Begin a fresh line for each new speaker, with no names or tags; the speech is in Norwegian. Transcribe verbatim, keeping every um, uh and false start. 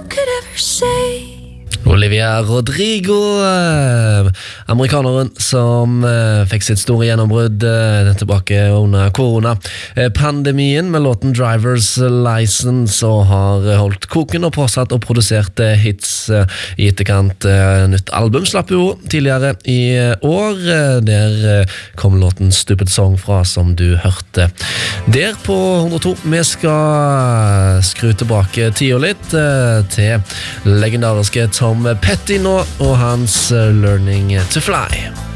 could ever say.
Olivia Rodrigo, eh, amerikaneren som eh, fikk sitt store gjennombrudd eh, tilbake under korona-pandemien med låten Driver's License, og har holdt koken og påsatt og produsert eh, hits eh, i etterkant. Eh, nytt album slapp jo tidligere i eh, år, eh, der eh, kom låten Stupid Song fra, som du hørte der på hundre og to. Vi skal skru tilbake tida litt eh, til legendariske Tom Petty nå, og hans uh, Learning to Fly.